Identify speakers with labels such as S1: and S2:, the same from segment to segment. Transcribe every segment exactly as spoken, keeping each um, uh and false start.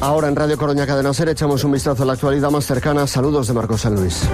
S1: Ahora en Radio Coruña Cadena Ser echamos un vistazo a la actualidad más cercana. Saludos de Marcos San Luis.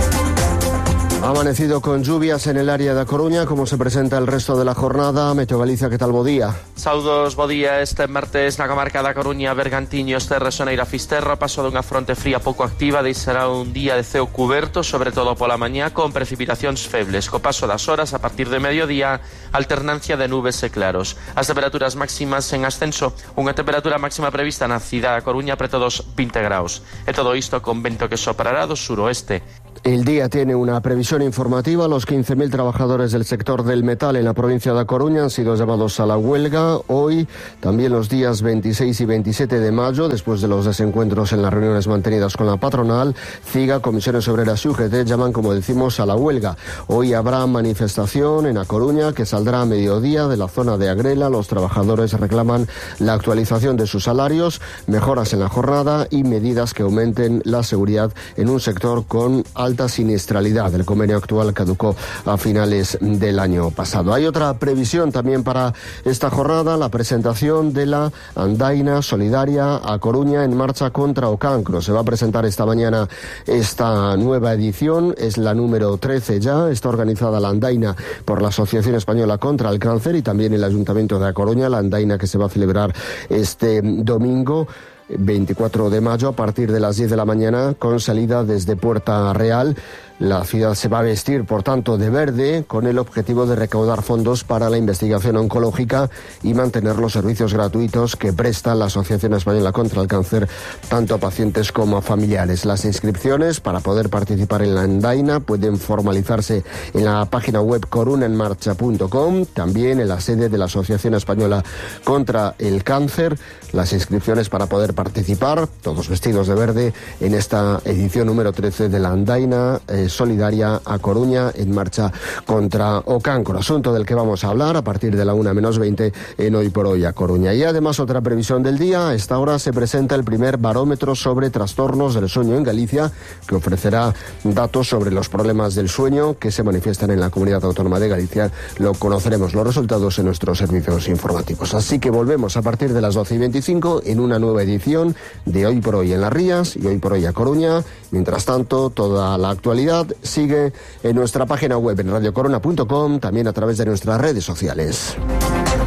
S1: Ha amanecido con lluvias en el área da Coruña. Como se presenta el resto de la jornada? Meteo Galicia, que tal bo día?
S2: Saudos, bo día. Este martes na comarca da Coruña, Bergantiños, Terra, Soneira, Fisterra, paso dunha fronte fría pouco activa, deixará un día de ceo cuberto, sobre todo pola mañá, con precipitacións febles. Co paso das horas, a partir de mediodía, alternancia de nubes e claros. As temperaturas máximas en ascenso, unha temperatura máxima prevista na cidade da Coruña preto dos vinte graus. E todo isto con vento que soprará do suroeste.
S1: El día tiene una previsión informativa. Los quince mil trabajadores del sector del metal en la provincia de A Coruña han sido llamados a la huelga hoy, también los días veintiséis y veintisiete de mayo, después de los desencuentros en las reuniones mantenidas con la patronal. CIGA, Comisiones Obreras y U G T llaman, como decimos, a la huelga. Hoy habrá manifestación en A Coruña que saldrá a mediodía de la zona de Agrela. Los trabajadores reclaman la actualización de sus salarios, mejoras en la jornada y medidas que aumenten la seguridad en un sector con alta siniestralidad. El convenio actual caducó a finales del año pasado. Hay otra previsión también para esta jornada, la presentación de la Andaina Solidaria A Coruña en marcha contra o cancro. Se va a presentar esta mañana esta nueva edición, es la número trece ya. Está organizada la Andaina por la Asociación Española contra el Cáncer y también el Ayuntamiento de A Coruña, la Andaina que se va a celebrar este domingo veinticuatro de mayo a partir de las diez de la mañana, con salida desde Puerta Real. La ciudad se va a vestir, por tanto, de verde, con el objetivo de recaudar fondos para la investigación oncológica y mantener los servicios gratuitos que presta la Asociación Española contra el Cáncer, tanto a pacientes como a familiares. Las inscripciones para poder participar en la Andaina pueden formalizarse en la página web corunenmarcha punto com, también en la sede de la Asociación Española contra el Cáncer. Las inscripciones para poder participar, todos vestidos de verde, en esta edición número trece de la Andaina eh, Solidaria A Coruña en marcha contra o cancro, asunto del que vamos a hablar a partir de la una menos veinte en Hoy por Hoy A Coruña. Y además, otra previsión del día: a esta hora se presenta el primer barómetro sobre trastornos del sueño en Galicia, que ofrecerá datos sobre los problemas del sueño que se manifiestan en la Comunidad Autónoma de Galicia. Lo conoceremos los resultados en nuestros servicios informativos. Así que volvemos a partir de las doce y veinticinco en una nueva edición de Hoy por Hoy en Las Rías y Hoy por Hoy A Coruña. Mientras tanto, toda la actualidad sigue en nuestra página web en radio corona punto com, también a través de nuestras redes sociales.